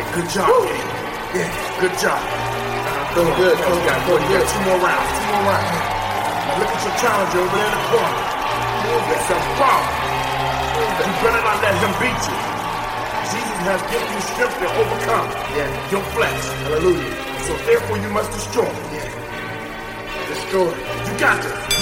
Good job, King. Yeah, good job. Doing good, Coach. You got 2 more rounds. Now look at your challenger over there in the corner. Get some problem. You better not let him beat you. Jesus has given you strength to overcome your flesh. Hallelujah. So therefore you must destroy him. Destroy. You got this.